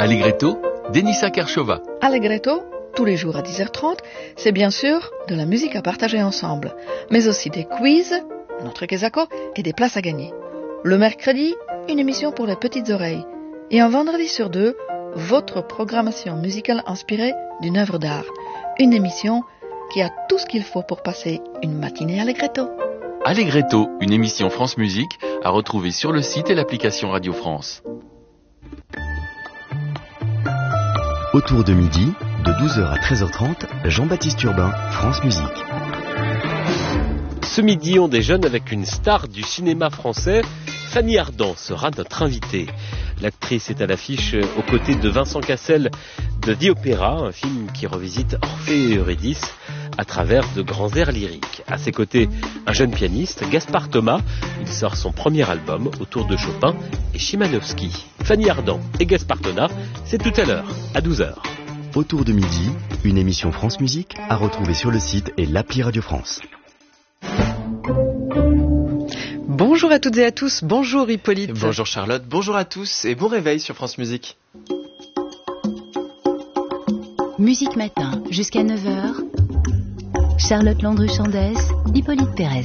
Allegretto, Denisa Kershova. Allegretto, tous les jours à 10h30, c'est bien sûr de la musique à partager ensemble, mais aussi des quiz, notre Kesako, et des places à gagner. Le mercredi, une émission pour les petites oreilles. Et un vendredi sur deux, votre programmation musicale inspirée d'une œuvre d'art. Une émission qui a tout ce qu'il faut pour passer une matinée Allegretto. Allegretto, une émission France Musique à retrouver sur le site et l'application Radio France. Autour de midi, de 12h à 13h30, Jean-Baptiste Urbain, France Musique. Ce midi, on déjeune avec une star du cinéma français. Fanny Ardant sera notre invitée. L'actrice est à l'affiche aux côtés de Vincent Cassel de The Opera, un film qui revisite Orphée et Eurydice à travers de grands airs lyriques. À ses côtés, un jeune pianiste, Gaspard Thomas. Il sort son premier album autour de Chopin et Chimanovski. Fanny Ardant et Gaspard Thomas, c'est tout à l'heure, à 12h. Autour de midi, une émission France Musique à retrouver sur le site et l'appli Radio France. Bonjour à toutes et à tous, bonjour Hippolyte. Bonjour Charlotte, bonjour à tous et bon réveil sur France Musique. Musique Matin, jusqu'à 9h. Charlotte Landru-Chandès, Hippolyte Pérez.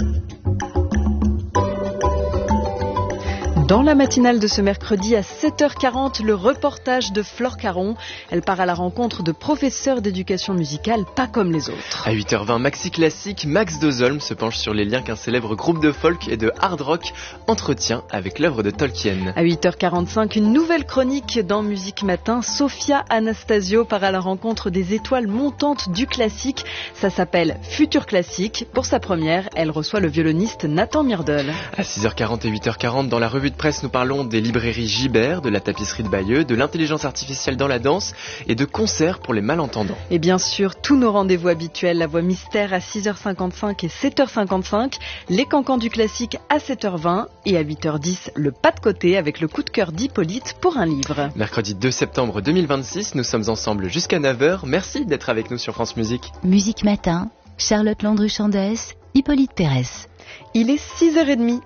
Dans la matinale de ce mercredi à 7h40, le reportage de Flore Caron. Elle part à la rencontre de professeurs d'éducation musicale pas comme les autres. À 8h20, Maxi Classique, Max Dozolm se penche sur les liens qu'un célèbre groupe de folk et de hard rock entretient avec l'œuvre de Tolkien. À 8h45, une nouvelle chronique dans Musique Matin. Sophia Anastasio part à la rencontre des étoiles montantes du classique. Ça s'appelle Futur Classique. Pour sa première, elle reçoit le violoniste Nathan Myrdal. À 6h40 et 8h40, dans la revue de presse, nous parlons des librairies Gibert, de la tapisserie de Bayeux, de l'intelligence artificielle dans la danse et de concerts pour les malentendants. Et bien sûr, tous nos rendez-vous habituels, la voix mystère à 6h55 et 7h55, les cancans du classique à 7h20 et à 8h10, le pas de côté avec le coup de cœur d'Hippolyte pour un livre. Mercredi 2 septembre 2026, nous sommes ensemble jusqu'à 9h. Merci d'être avec nous sur France Musique. Musique Matin, Charlotte Landru-Chandès, Hippolyte Pérez. Il est 6h30.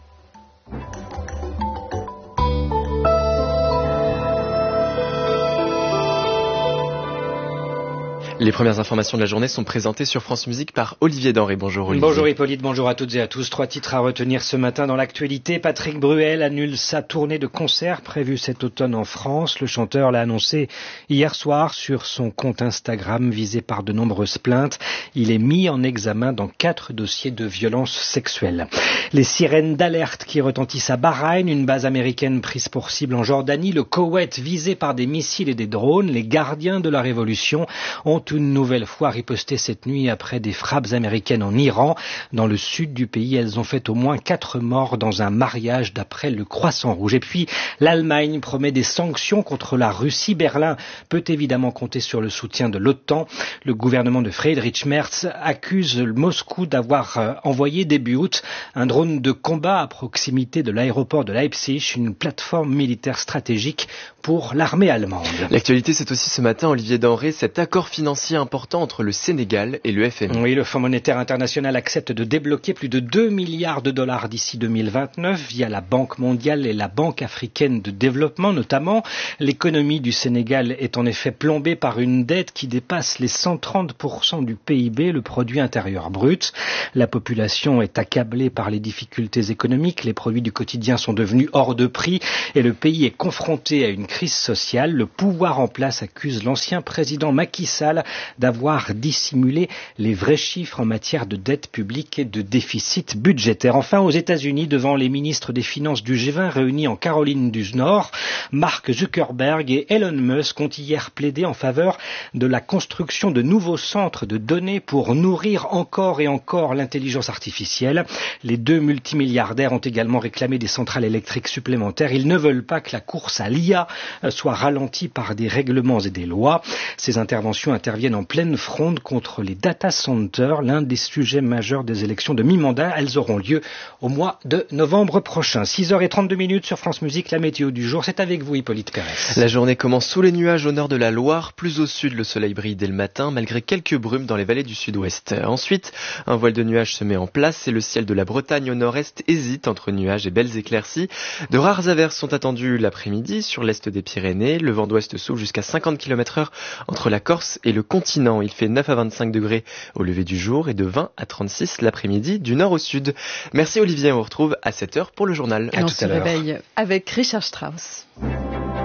Les premières informations de la journée sont présentées sur France Musique par Olivier Denré. Bonjour Olivier. Bonjour Hippolyte, bonjour à toutes et à tous. 3 titres à retenir ce matin dans l'actualité. Patrick Bruel annule sa tournée de concerts prévue cet automne en France. Le chanteur l'a annoncé hier soir sur son compte Instagram visé par de nombreuses plaintes. Il est mis en examen dans 4 dossiers de violences sexuelles. Les sirènes d'alerte qui retentissent à Bahreïn, une base américaine prise pour cible en Jordanie, le Koweït visé par des missiles et des drones. Les gardiens de la révolution ont une nouvelle fois riposté cette nuit après des frappes américaines en Iran. Dans le sud du pays, elles ont fait au moins 4 morts dans un mariage d'après le Croissant Rouge. Et puis, l'Allemagne promet des sanctions contre la Russie. Berlin peut évidemment compter sur le soutien de l'OTAN. Le gouvernement de Friedrich Merz accuse Moscou d'avoir envoyé début août un drone de combat à proximité de l'aéroport de Leipzig, une plateforme militaire stratégique pour l'armée allemande. L'actualité, c'est aussi ce matin, Olivier Denré, cet accord financier important entre le Sénégal et le FMI. Oui, le Fonds monétaire international accepte de débloquer plus de 2 milliards de dollars d'ici 2029 via la Banque mondiale et la Banque africaine de développement notamment. L'économie du Sénégal est en effet plombée par une dette qui dépasse les 130% du PIB, le produit intérieur brut. La population est accablée par les difficultés économiques, les produits du quotidien sont devenus hors de prix et le pays est confronté à une crise sociale. Le pouvoir en place accuse l'ancien président Macky Sall d'avoir dissimulé les vrais chiffres en matière de dette publique et de déficit budgétaire. Enfin, aux États-Unis, devant les ministres des Finances du G20 réunis en Caroline du Nord, Mark Zuckerberg et Elon Musk ont hier plaidé en faveur de la construction de nouveaux centres de données pour nourrir encore et encore l'intelligence artificielle. Les 2 multimilliardaires ont également réclamé des centrales électriques supplémentaires. Ils ne veulent pas que la course à l'IA soit ralentie par des règlements et des lois. Ces interventions interviennent en pleine fronde contre les data centers, l'un des sujets majeurs des élections de mi-mandat. Elles auront lieu au mois de novembre prochain. 6h32 sur France Musique, la météo du jour. C'est avec avec vous, Hippolyte Pérez. La journée commence sous les nuages au nord de la Loire. Plus au sud, le soleil brille dès le matin, malgré quelques brumes dans les vallées du sud-ouest. Ensuite, un voile de nuages se met en place et le ciel de la Bretagne au nord-est hésite entre nuages et belles éclaircies. De rares averses sont attendues l'après-midi sur l'est des Pyrénées. Le vent d'ouest souffle jusqu'à 50 km/h entre la Corse et le continent. Il fait 9 à 25 degrés au lever du jour et de 20 à 36 l'après-midi du nord au sud. Merci Olivier, on vous retrouve à 7h pour le journal. On se réveille avec Richard Strauss.